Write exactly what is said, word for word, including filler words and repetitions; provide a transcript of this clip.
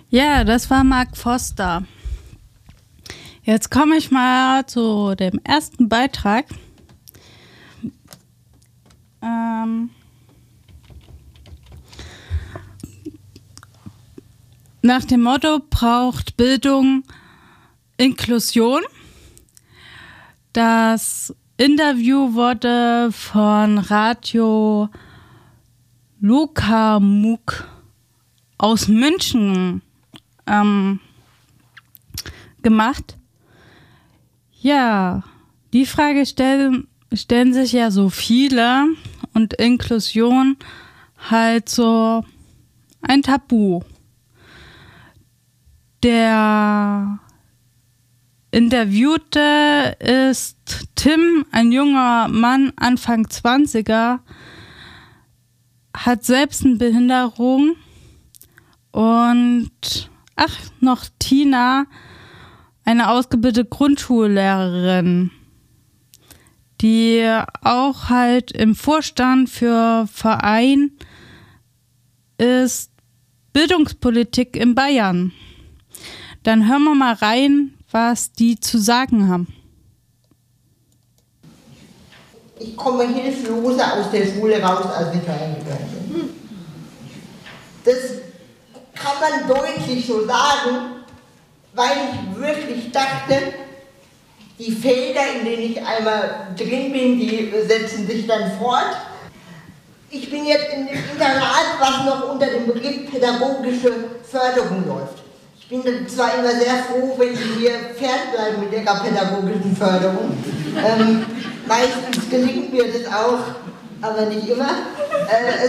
Ja, das war Mark Foster. Jetzt komme ich mal zu dem ersten Beitrag. Ähm Nach dem Motto braucht Bildung Inklusion. Das Interview wurde von Radio Lukamuk aus München ähm, gemacht. Ja, die Frage stellen, stellen sich ja so viele und Inklusion halt so ein Tabu. Der Interviewte ist Tim, ein junger Mann, Anfang zwanziger, hat selbst eine Behinderung und, ach, noch Tina, eine ausgebildete Grundschullehrerin, die auch halt im Vorstand für Verein ist Bildungspolitik in Bayern. Dann hören wir mal rein, was die zu sagen haben. Ich komme hilfloser aus der Schule raus, als ich reingegangen bin. Das kann man deutlich so sagen, weil ich wirklich dachte, die Felder, in denen ich einmal drin bin, die setzen sich dann fort. Ich bin jetzt in dem Internat, was noch unter dem Begriff pädagogische Förderung läuft. Ich bin zwar immer sehr froh, wenn Sie hier fernbleiben mit Ihrer pädagogischen Förderung. Ähm, meistens gelingt mir das auch, aber nicht immer. Äh,